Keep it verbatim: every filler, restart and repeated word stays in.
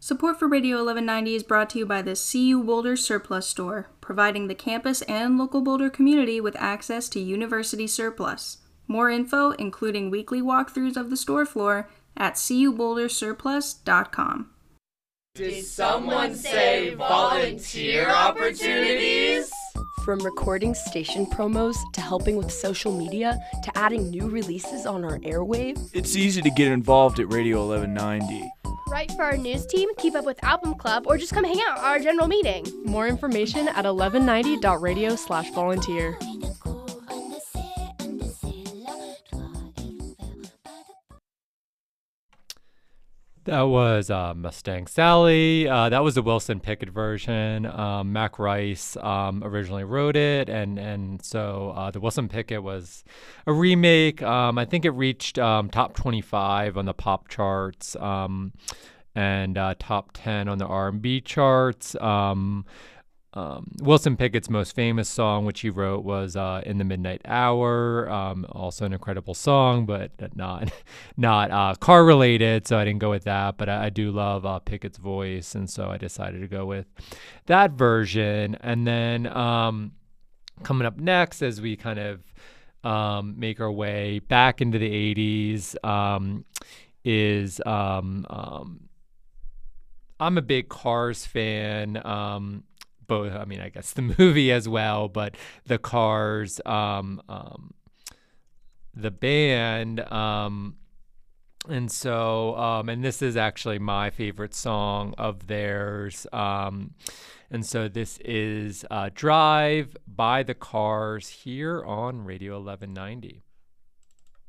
Support for Radio eleven ninety is brought to you by the C U Boulder Surplus Store, providing the campus and local Boulder community with access to university surplus. More info, including weekly walkthroughs of the store floor, at c u boulder surplus dot com. Did someone say volunteer opportunities? From recording station promos to helping with social media to adding new releases on our airwave, it's easy to get involved at Radio eleven ninety. Write for our news team, keep up with Album Club, or just come hang out at our general meeting. More information at eleven ninety dot radio slash volunteer. That was uh, Mustang Sally. Uh, that was the Wilson Pickett version. Um, Mac Rice um, originally wrote it, and and so uh, the Wilson Pickett was a remake. Um, I think it reached um, top twenty-five on the pop charts um, and uh, top ten on the R and B charts. Um, Um, Wilson Pickett's most famous song, which he wrote, was uh, "In the Midnight Hour." Um, also an incredible song, but not not uh, car related, so I didn't go with that. But I, I do love uh, Pickett's voice, and so I decided to go with that version. And then um, coming up next, as we kind of um, make our way back into the eighties, um, is um, um, I'm a big Cars fan. Um, Both, I mean, I guess the movie as well, but the Cars, um, um, the band, um, and so, um, and this is actually my favorite song of theirs, um, and so this is uh, "Drive" by the Cars here on Radio eleven ninety.